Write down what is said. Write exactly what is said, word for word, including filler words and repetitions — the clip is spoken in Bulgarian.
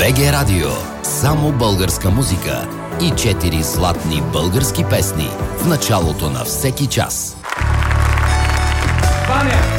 БГ Радио. Само българска музика и четири златни български песни в началото на всеки час. Ваня!